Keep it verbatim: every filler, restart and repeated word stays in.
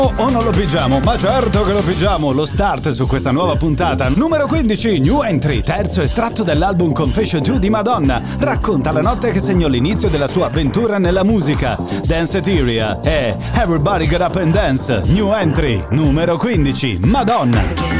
O non lo pigiamo? Ma certo che lo pigiamo! Lo start su questa nuova puntata. Numero quindici, New Entry, terzo estratto dall'album Confession due di Madonna. Racconta la notte che segnò l'inizio della sua avventura nella musica. Danceteria e Everybody Get Up and Dance. New Entry, numero quindici, Madonna.